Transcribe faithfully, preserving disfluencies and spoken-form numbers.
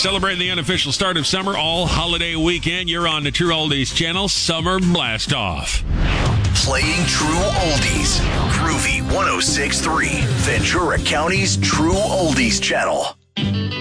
Celebrating the unofficial start of summer all holiday weekend. You're on the True Oldies channel, Summer Blast Off. Playing True Oldies. Groovy one oh six point three, Ventura County's True Oldies channel.